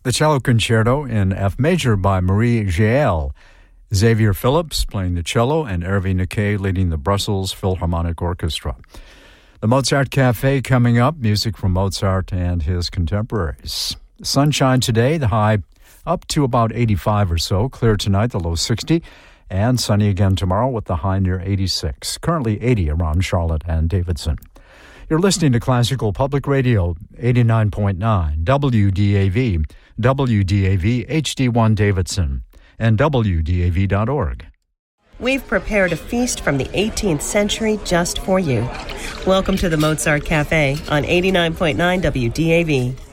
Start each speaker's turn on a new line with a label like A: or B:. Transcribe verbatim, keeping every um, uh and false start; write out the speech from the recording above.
A: The Cello Concerto in F major by Marie Jael. Xavier Phillips playing the cello and Hervé Niquet leading the Brussels Philharmonic Orchestra. The Mozart Cafe coming up, music from Mozart and his contemporaries. Sunshine today, the high up to about eighty-five or so. Clear tonight, the low sixty. And sunny again tomorrow with the high near eighty-six. Currently eighty around Charlotte and Davidson. You're listening to Classical Public Radio, eighty-nine point nine, W D A V, W D A V H D one Davidson, and W D A V dot org.
B: We've prepared a feast from the eighteenth century just for you. Welcome to the Mozart Cafe on eighty-nine point nine W D A V.